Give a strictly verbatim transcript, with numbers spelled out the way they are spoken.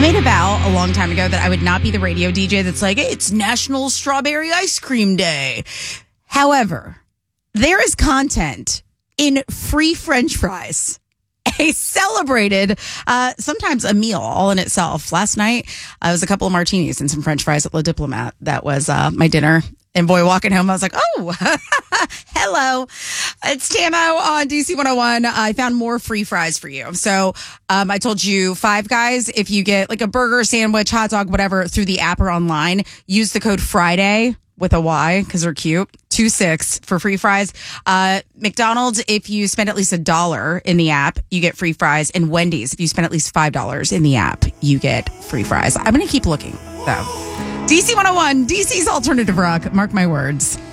made a vow a long time ago that I would not be the radio D J that's like, hey, it's National Strawberry Ice Cream Day. However, there is content in free French fries. A celebrated, uh, sometimes a meal all in itself. Last night, uh, it was a couple of martinis and some French fries at Le Diplomat. That was uh, my dinner. And boy, walking home, I was like, oh, hello. It's Tamo on D C one oh one. I found more free fries for you. So um, I told you Five Guys, if you get like a burger, sandwich, hot dog, whatever, through the app or online, use the code Friday with a Y because they're cute. Two six for free fries. Uh, McDonald's, if you spend at least a dollar in the app, you get free fries. And Wendy's, if you spend at least five dollars in the app, you get free fries. I'm going to keep looking, though. D C one oh one, D C's Alternative Rock. Mark my words.